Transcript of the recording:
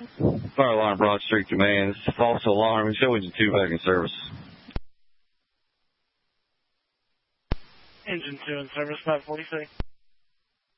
Fire alarm, Broad Street Command. This is a false alarm. Show engine 2 back in service. Engine 2 in service, 546.